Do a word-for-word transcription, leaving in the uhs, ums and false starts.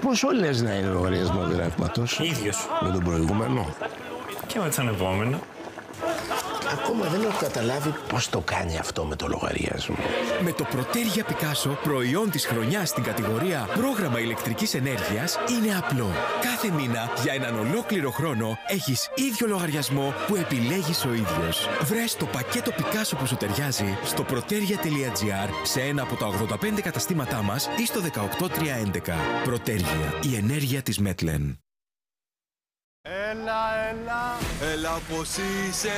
Πόσο λες να είναι ο λογαριασμός ρεύματος? Ίδιος. Με τον προηγούμενο. Και με τον επόμενο. Ακόμα δεν έχω καταλάβει πώς το κάνει αυτό με το λογαριασμό. Με το Προτέρια Πικάσο, προϊόν της χρονιάς στην κατηγορία πρόγραμμα ηλεκτρικής ενέργειας, είναι απλό. Κάθε μήνα, για έναν ολόκληρο χρόνο, έχεις ίδιο λογαριασμό που επιλέγεις ο ίδιος. Βρες το πακέτο Πικάσο που σου ταιριάζει στο proteria τελεία gr, σε ένα από τα ογδόντα πέντε καταστήματά μας ή στο δεκαοκτώ τριακόσια έντεκα. Προτέρια, η ενέργεια της Μέτλεν. Έλα, έλα, έλα πως είσαι.